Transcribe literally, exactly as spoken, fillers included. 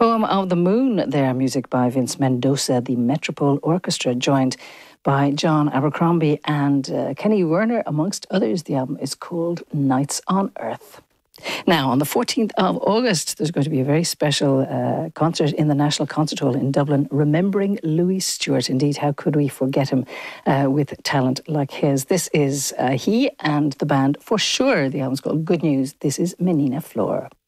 Poem of the Moon there, music by Vince Mendoza, the Metropole Orchestra, joined by John Abercrombie and uh, Kenny Werner, amongst others. The album is called Nights on Earth. Now, on the fourteenth of August, there's going to be a very special uh, concert in the National Concert Hall in Dublin, remembering Louis Stewart. Indeed, how could we forget him uh, with talent like his? This is uh, he and the band For Sure. The album's called Good News. This is Menina Flora.